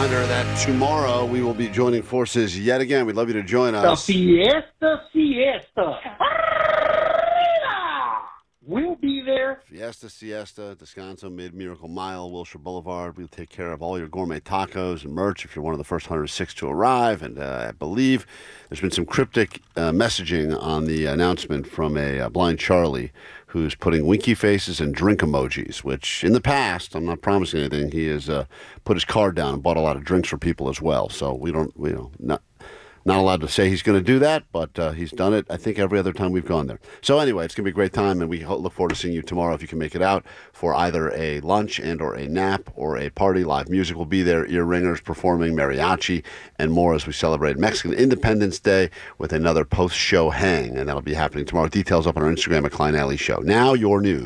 Reminder that tomorrow we will be joining forces yet again. We'd love you to join us. The Fiesta. We'll be there. Fiesta Siesta, Descanso, Mid-Miracle Mile, Wilshire Boulevard. We'll take care of all your gourmet tacos and merch if you're one of the first 106 to arrive. And I believe there's been some cryptic messaging on the announcement from a Blind Charlie who's putting winky faces and drink emojis, which in the past, I'm not promising anything, he has put his card down and bought a lot of drinks for people as well. So not allowed to say he's going to do that, but he's done it, I think, every other time we've gone there. So anyway, it's going to be a great time, and we look forward to seeing you tomorrow if you can make it out for either a lunch and or a nap or a party. Live music will be there, ear ringers performing, mariachi, and more as we celebrate Mexican Independence Day with another post-show hang, and that'll be happening tomorrow. Details up on our Instagram at Klein Alley Show. Now, your news.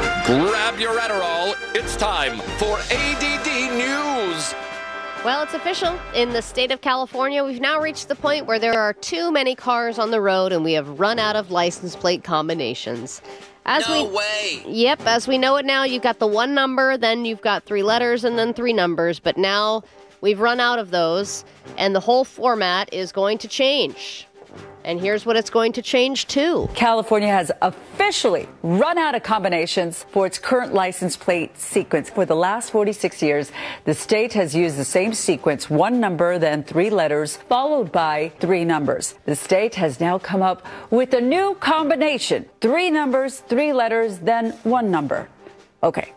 Grab your Adderall. It's time for ADD News. Well, it's official. In the state of California, we've now reached the point where there are too many cars on the road and we have run out of license plate combinations. No way. Yep, as we know it now, you've got the one number, then you've got 3 letters, and then 3 numbers. But now we've run out of those, and the whole format is going to change. And here's what it's going to change to. California has officially run out of combinations for its current license plate sequence. For the last 46 years, the state has used the same sequence, 1 number, then 3 letters, followed by 3 numbers. The state has now come up with a new combination, 3 numbers, 3 letters, then 1 number. Okay.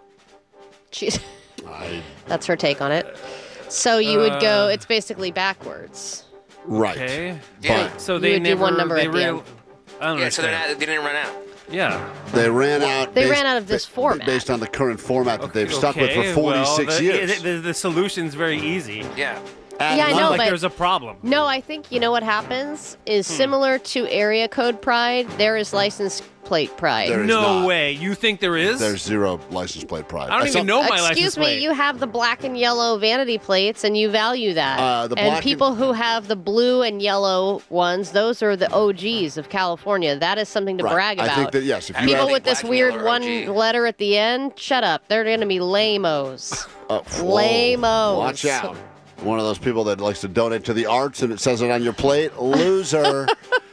Jeez. That's her take on it. So you would go, it's basically backwards. Right. Okay. Yeah. But So they would do never. one number they at the end. I don't Yeah, so understand. they didn't run out. Yeah. they ran out. They ran out of this format. Based on the current format that they've stuck with for Okay, 46 years. The solution's very easy. Yeah. Yeah, I Not know, like but there's a problem. no, I think you know what happens is similar to area code pride, there is license plate pride. There is No not. way. You think there is? There's 0 license plate pride. I don't even know my license Excuse plate. me, you have the black and yellow vanity plates and you value that. The and black people who have the blue and yellow ones, those are the OGs of California. That is something to Right. brag about. I think that, yes, if you People have, with this Black and weird yellow one OG. letter at the end, shut up. They're going to be lame-os. whoa, Lame-os. watch out. One of those people that likes to donate to the arts and it says it on your plate. Loser.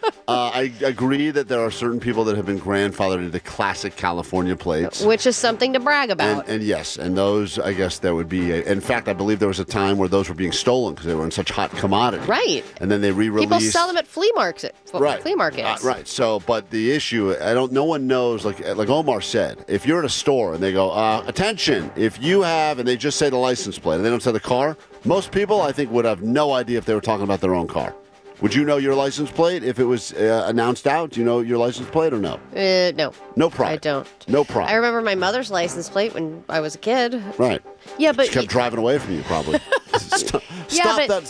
I agree that there are certain people that have been grandfathered into classic California plates. Which is something to brag about. And yes, and those, I guess there would be, in fact, I believe there was a time where those were being stolen because they were in such hot commodity. Right. And then they re-released. People sell them at flea markets. Right. Flea markets. Right. So, but the issue, no one knows, like Omar said, if you're at a store and they go, attention, if you have, and they just say the license plate and they don't say the car, most people, I think, would have no idea if they were talking about their own car. Would you know your license plate if it was announced out? Do you know your license plate or no? No. No pride. I don't. No pride. I remember my mother's license plate when I was a kid. Right. Yeah, but She kept driving away from you, probably. Stop but- that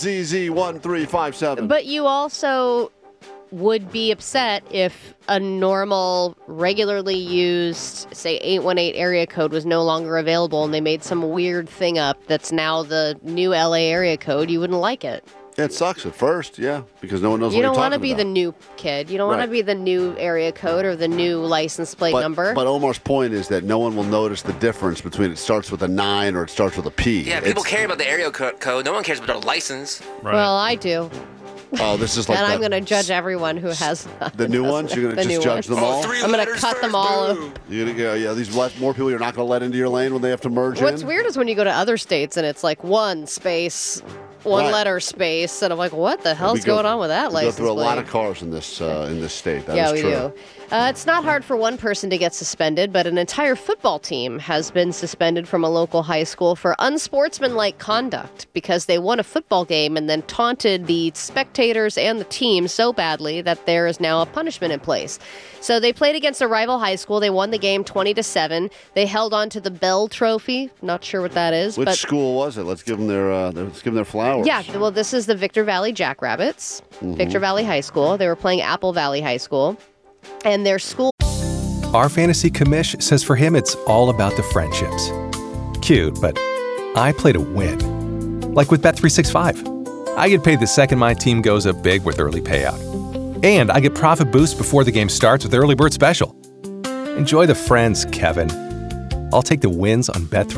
ZZ1357. But you also would be upset if a normal, regularly used, say, 818 area code was no longer available and they made some weird thing up that's now the new LA area code. You wouldn't like it. It sucks at first, yeah, because no one knows You what don't you're want to talking be about. the new kid. You don't want Right. to be the new area code or the new license plate number. But Omar's point is that no one will notice the difference between it starts with a 9 or it starts with a P. Yeah, people care about the area code. No one cares about the license. Right. Well, I do. Oh, this is like And I'm that- going to judge everyone who has the new ones. You're going to just judge them all. I'm going to cut them all up. You're going to go, yeah. These more people you're not going to let into your lane when they have to merge What's in. weird is when you go to other states and it's like 1 space, 1 Right. letter space, and I'm like, what the hell's going on with that we license go through a lot plate? of cars in this state. That Yeah, is we true. do. It's not hard for one person to get suspended, but an entire football team has been suspended from a local high school for unsportsmanlike conduct because they won a football game and then taunted the spectators and the team so badly that there is now a punishment in place. So they played against a rival high school. They won the game 20-7. They held on to the Bell Trophy. Not sure what that is. Which but school was it? Let's give them their flowers. yeah, well, this is the Victor Valley Jackrabbits, Victor Valley High School. They were playing Apple Valley High School, and their school. Our fantasy commish says for him it's all about the friendships. Cute, but I play to win. Like with Bet365. I get paid the second my team goes up big with early payout. And I get profit boost before the game starts with Early Bird Special. Enjoy the friends, Kevin. I'll take the wins on Bet365.